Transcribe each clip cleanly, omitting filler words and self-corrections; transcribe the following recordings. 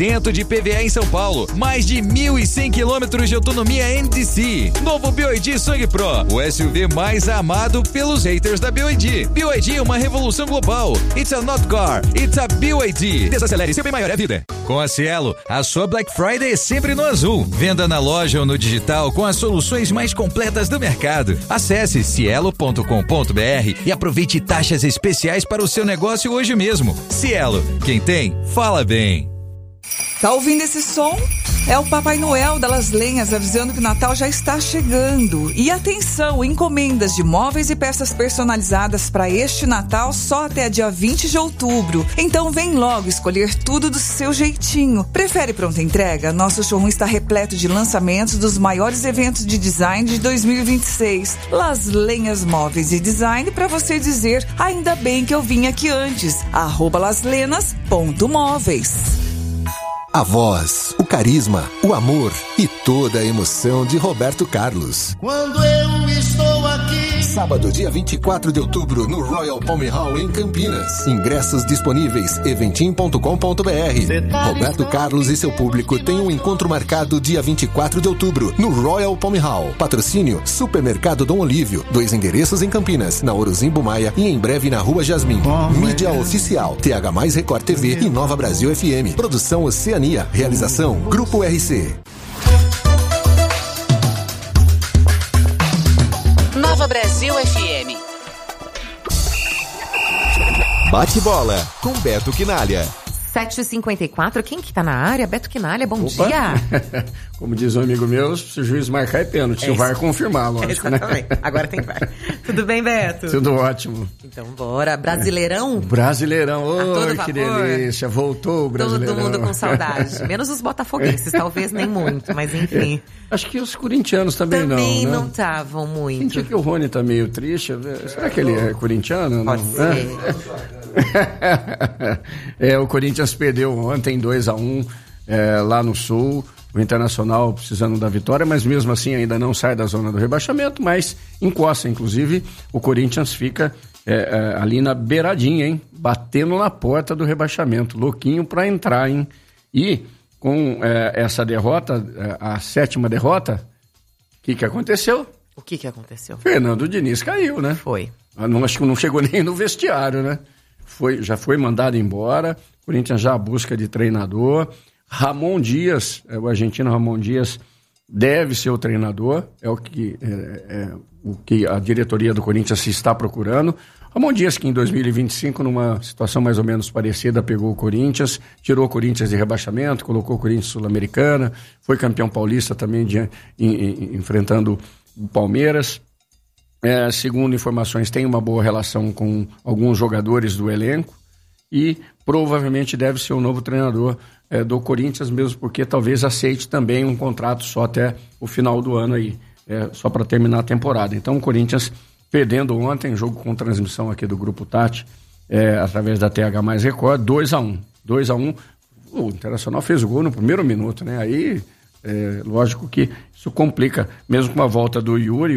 de PVA em São Paulo. Mais de 1.100 quilômetros de autonomia NDC. Novo BYD Song Pro, o SUV mais amado pelos haters da BYD. BYD é uma revolução global. It's a not car, it's a BYD. Desacelere, seu bem maior é a vida. Com a Cielo, a sua Black Friday é sempre no azul. Venda na loja ou no digital com as soluções mais completas do mercado. Acesse cielo.com.br e aproveite taxas especiais para o seu negócio hoje mesmo. Cielo, quem tem, fala bem. Tá ouvindo esse som? É o Papai Noel da Las Lenhas avisando que o Natal já está chegando. E atenção, encomendas de móveis e peças personalizadas para este Natal só até dia 20 de outubro. Então vem logo escolher tudo do seu jeitinho. Prefere pronta entrega? Nosso showroom está repleto de lançamentos dos maiores eventos de design de 2026. Las Lenhas Móveis e Design para você dizer, ainda bem que eu vim aqui antes. @laslenas.móveis. A voz, o carisma, o amor e toda a emoção de Roberto Carlos. Quando eu estou aqui. Sábado, dia 24 de outubro, no Royal Palm Hall, em Campinas. Ingressos disponíveis, eventim.com.br. Roberto Carlos e seu público têm um encontro marcado dia 24 de outubro, no Royal Palm Hall. Patrocínio, Supermercado Dom Olívio. 2 endereços em Campinas, na Orozimbo Maia e em breve na Rua Jasmim. Mídia oficial, TH+, Record TV e Nova Brasil FM. Produção Oceania. Realização, Grupo RC. Nova Brasil FM. Bate bola com Beto Quinalha. 7h54, quem que tá na área? Beto Quinalha, bom dia. Como diz um amigo meu, se o juiz marcar é pênalti, se o VAR confirmar, lógico, exatamente. Né? Agora tem VAR. Tudo bem, Beto? Tudo ótimo. Então bora, Brasileirão? Brasileirão, que delícia, voltou o Brasileirão. Todo mundo com saudade, menos os botafoguenses, talvez nem muito, mas enfim. Acho que os corintianos também não, Também né? não estavam muito. Senti que o Rony tá meio triste, será que ele é corintiano? Pode ser. O Corinthians perdeu ontem 2-1 lá no Sul, o Internacional precisando da vitória, mas mesmo assim ainda não sai da zona do rebaixamento, mas encosta, inclusive o Corinthians fica ali na beiradinha, hein? Batendo na porta do rebaixamento, louquinho pra entrar, hein? E com essa derrota, a 7ª derrota, o que aconteceu? O que aconteceu? Fernando Diniz caiu, né? Foi. Acho que não chegou nem no vestiário, né? Já foi mandado embora, o Corinthians já à busca de treinador. Ramon Dias, o argentino Ramon Dias, deve ser o treinador, é o que a diretoria do Corinthians está procurando. Ramon Dias, que em 2025, numa situação mais ou menos parecida, pegou o Corinthians, tirou o Corinthians de rebaixamento, colocou o Corinthians Sul-Americana, foi campeão paulista também enfrentando o Palmeiras. Segundo informações, tem uma boa relação com alguns jogadores do elenco e provavelmente deve ser o novo treinador do Corinthians, mesmo porque talvez aceite também um contrato só até o final do ano aí, só para terminar a temporada. Então o Corinthians perdendo ontem, jogo com transmissão aqui do Grupo Tati, através da TH+ Record, 2-1. O Internacional fez o gol no primeiro minuto, né? Aí, lógico que isso complica, mesmo com a volta do Yuri,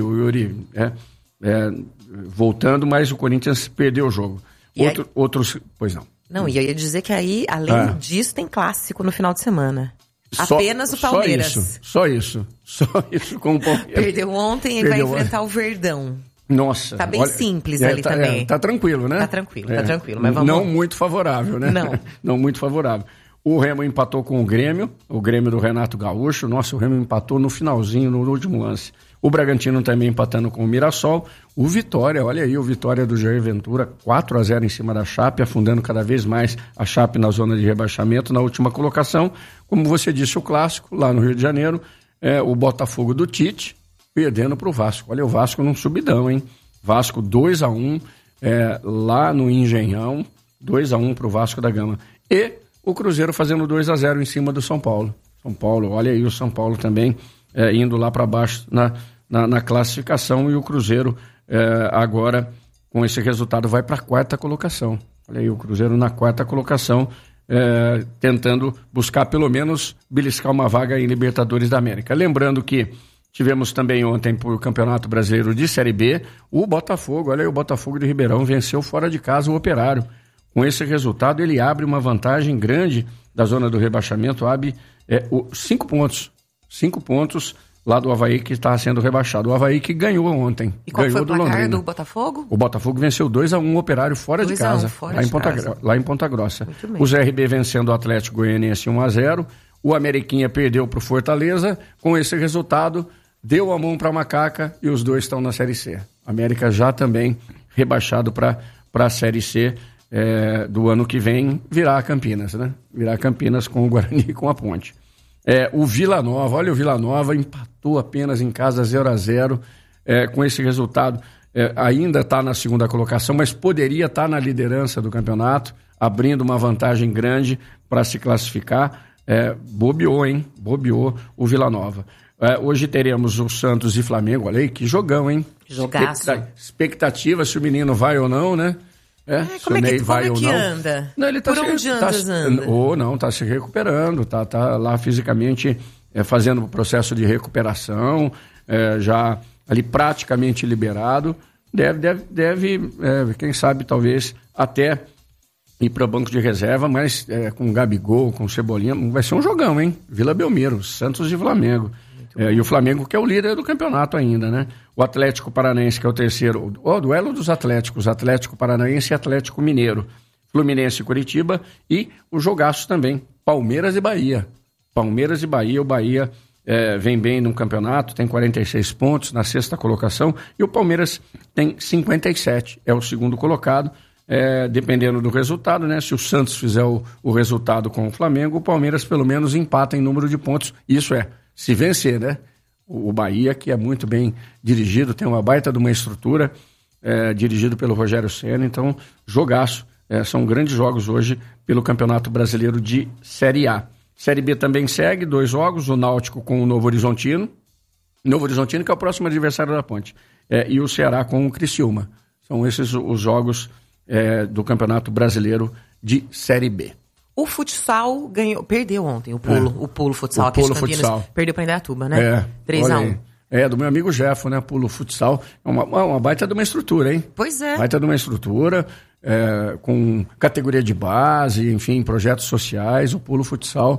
voltando, mas o Corinthians perdeu o jogo. Outros, pois não. Não, e eu ia dizer que aí, além disso, tem clássico no final de semana. Apenas o Palmeiras. Só isso com o Palmeiras. Perdeu ontem e vai enfrentar o Verdão. Nossa. Tá bem simples ali também. Tá tranquilo, né? Tá tranquilo. Mas vamos... Não muito favorável, né? Não muito favorável. O Remo empatou com o Grêmio do Renato Gaúcho. Nossa, o Remo empatou no finalzinho, no último lance. O Bragantino também empatando com o Mirassol. O Vitória, olha aí, o Vitória do Jair Ventura, 4-0 em cima da Chape, afundando cada vez mais a Chape na zona de rebaixamento, na última colocação. Como você disse, o clássico, lá no Rio de Janeiro, o Botafogo do Tite, perdendo para o Vasco. Olha o Vasco num subidão, hein? Vasco 2-1, lá no Engenhão, 2-1 para o Vasco da Gama. E o Cruzeiro fazendo 2-0 em cima do São Paulo. São Paulo, olha aí o São Paulo também indo lá para baixo na classificação, e o Cruzeiro agora, com esse resultado, vai para a 4ª colocação. Olha aí o Cruzeiro na 4ª colocação, tentando buscar pelo menos beliscar uma vaga em Libertadores da América. Lembrando que tivemos também ontem por Campeonato Brasileiro de Série B, o Botafogo, olha aí o Botafogo de Ribeirão venceu fora de casa o Operário, Com esse resultado, ele abre uma vantagem grande da zona do rebaixamento, abre 5 pontos. 5 pontos lá do Avaí, que está sendo rebaixado. O Avaí que ganhou ontem. E qual ganhou foi o placar do Botafogo? O Botafogo venceu 2-1 o Operário fora de casa, lá em Ponta Grossa. O ZRB vencendo o Atlético Goianiense 1-0. O Ameriquinha perdeu para o Fortaleza. Com esse resultado, deu a mão para a Macaca e os dois estão na Série C. América já também rebaixado para a Série C do ano que vem, virá Campinas, né? Virá Campinas com o Guarani e com a Ponte. O Vila Nova, olha, o Vila Nova empatou apenas em casa 0-0. Com esse resultado, ainda está na segunda colocação, mas poderia estar na liderança do campeonato, abrindo uma vantagem grande para se classificar. Bobeou, hein? Bobeou o Vila Nova. Hoje teremos o Santos e Flamengo. Olha aí, que jogão, hein? Jogaço. Expectativa se o menino vai ou não, né? Como é que anda? Não, ele Por onde anda? Tá se recuperando, tá lá fisicamente fazendo o processo de recuperação, já ali praticamente liberado. Deve quem sabe, talvez até ir para o banco de reserva, mas com Gabigol, com Cebolinha, vai ser um jogão, hein? Vila Belmiro, Santos e Flamengo. E o Flamengo que é o líder do campeonato ainda, né? O Atlético Paranaense que é o terceiro, o duelo dos Atléticos, Atlético Paranaense e Atlético Mineiro, Fluminense e Curitiba, e o jogaço também, Palmeiras e Bahia. Palmeiras e Bahia, o Bahia vem bem no campeonato, tem 46 pontos na sexta colocação, e o Palmeiras tem 57, é o segundo colocado. Dependendo do resultado, né? Se o Santos fizer o resultado com o Flamengo, o Palmeiras pelo menos empata em número de pontos. Isso se vencer, né? O Bahia, que é muito bem dirigido, tem uma baita de uma estrutura, dirigido pelo Rogério Ceni, então jogaço. São grandes jogos hoje pelo Campeonato Brasileiro de Série A. Série B também segue, 2 jogos, o Náutico com o Novo Horizontino. Novo Horizontino que é o próximo adversário da Ponte. E o Ceará com o Criciúma. São esses os jogos do Campeonato Brasileiro de Série B. O futsal perdeu ontem, o Polo Futsal aqui de Campinas. Perdeu para Indaiatuba, né? 3-1. Do meu amigo Jeffo, né? Polo Futsal. É uma baita de uma estrutura, hein? Pois é. Baita de uma estrutura, com categoria de base, enfim, projetos sociais. O Polo Futsal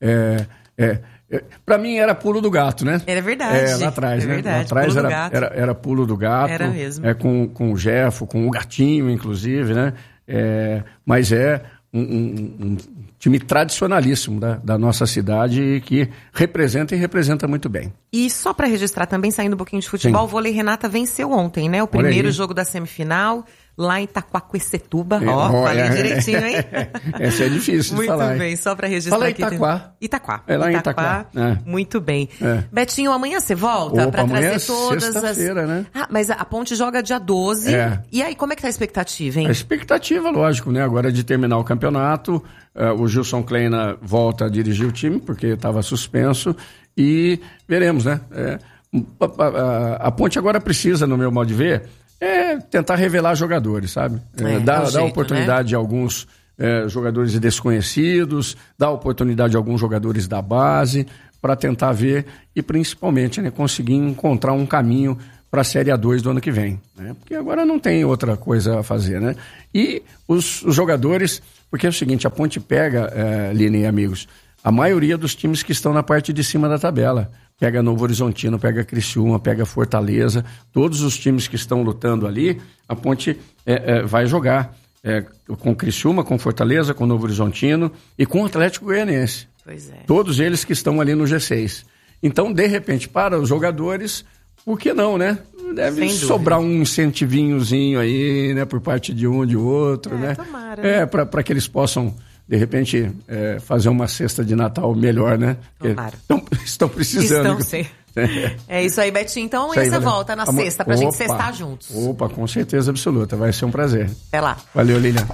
pra mim era pulo do gato, né? Era verdade. Lá atrás, né? Verdade. Lá atrás era pulo do gato. Era mesmo. Com o Jeffo, com o Gatinho, inclusive, né? Mas um time tradicionalíssimo da nossa cidade que representa muito bem. E só para registrar também, saindo um pouquinho de futebol, o Vôlei Renata venceu ontem, né? O primeiro jogo da semifinal, lá em Itaquaquecetuba. Falei direitinho, hein? Essa é difícil de falar. Muito bem, só para registrar. Fala aqui. Itaquá. É lá em Itaquá. Muito bem. Betinho, amanhã você volta para trazer todas sexta-feira, né? Mas a Ponte joga dia 12. E aí, como é que tá a expectativa, hein? A expectativa, lógico, né? Agora de terminar o campeonato, o Gilson Kleina volta a dirigir o time, porque estava suspenso, e veremos, né? A Ponte agora precisa, no meu modo de ver, tentar revelar jogadores, sabe? Dar oportunidade, né, a alguns jogadores desconhecidos, dar oportunidade a alguns jogadores da base, para tentar ver e principalmente, né, conseguir encontrar um caminho para a Série A2 do ano que vem, né? Porque agora não tem outra coisa a fazer, né? E os jogadores, porque é o seguinte, a Ponte pega, Lina e amigos, a maioria dos times que estão na parte de cima da tabela. Pega Novo Horizontino, pega Criciúma, pega Fortaleza, todos os times que estão lutando ali, a Ponte vai jogar com Criciúma, com Fortaleza, com Novo Horizontino e com o Atlético Goianiense. Pois é. Todos eles que estão ali no G6. Então, de repente, para os jogadores, por que não, né? Deve sobrar um incentivinhozinho aí, né, por parte de um, de outro, né? Tomara, né? Para que eles possam, de repente, fazer uma cesta de Natal melhor, né? Estão precisando. Estão, sim. É isso aí, Betinho. Então amanhã você volta na sexta pra gente sextar juntos. Opa, com certeza absoluta. Vai ser um prazer. Até lá. Valeu, Lilian.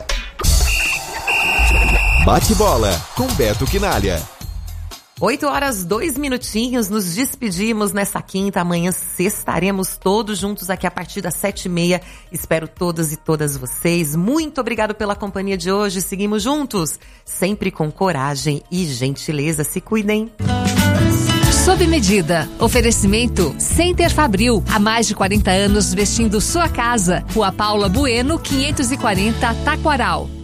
Bate bola com Beto Quinalha. 8h02, nos despedimos nessa quinta. Amanhã sextaremos todos juntos aqui a partir das 7h30. Espero todas e todas vocês. Muito obrigado pela companhia de hoje. Seguimos juntos, sempre com coragem e gentileza. Se cuidem. Sob medida. Oferecimento Center Fabril. Há mais de 40 anos vestindo sua casa. Rua Paula Bueno, 540, Taquaral.